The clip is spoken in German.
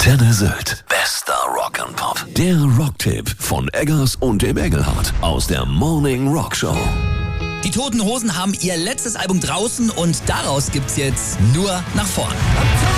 Antenne Sylt. Bester Rock'n'Pop. Der Rocktipp von Eggers und dem Engelhardt aus der Morning Rock Show. Die Toten Hosen haben ihr letztes Album draußen und daraus gibt's jetzt nur nach vorn.